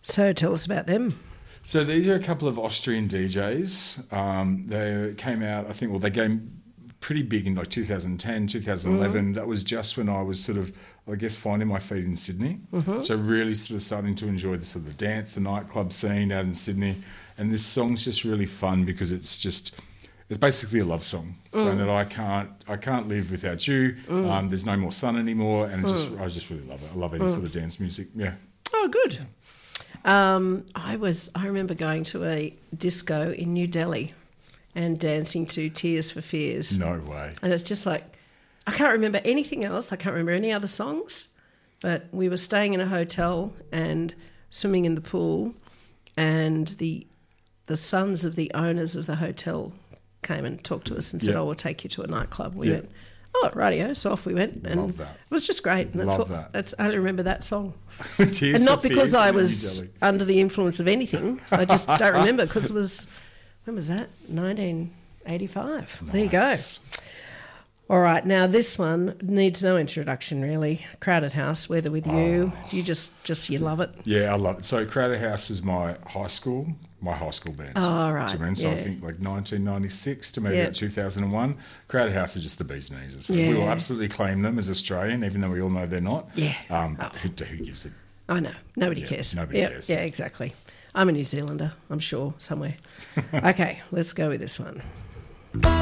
So tell us about them. So these are a couple of Austrian DJs. They came out, I think, they came pretty big in like 2010, 2011. That was just when I was sort of, I guess, finding my feet in Sydney. So really sort of starting to enjoy the sort of dance, the nightclub scene out in Sydney. And this song's just really fun because it's basically a love song, saying that I can't live without you. There's no more sun anymore, and I just really love it. I love any sort of dance music. Yeah. Oh, good. I remember going to a disco in New Delhi and dancing to Tears for Fears. No way. And it's just like, I can't remember anything else. I can't remember any other songs, but we were staying in a hotel and swimming in the pool, and the sons of the owners of the hotel came and talked to us and said, we'll take you to a nightclub. We went, oh, rightio. So off we went. And Love that. It was just great. And I only remember that song. Tears and not for because Fears I in New was Delhi. under the influence of anything. I just don't remember because it was, when was that? 1985. There you go. Nice. All right. Now, this one needs no introduction, really. Crowded House, Weather With You. Do you just you love it? Yeah, I love it. So Crowded House was my high school band. Oh, right. Do you know what I mean? So I think like 1996 to maybe about 2001. Crowded House are just the bee's knees. We will absolutely claim them as Australian, even though we all know they're not. Yeah. But who gives it? I know. Nobody cares. Nobody cares. Yeah, exactly. I'm a New Zealander, I'm sure, somewhere. Okay, let's go with this one.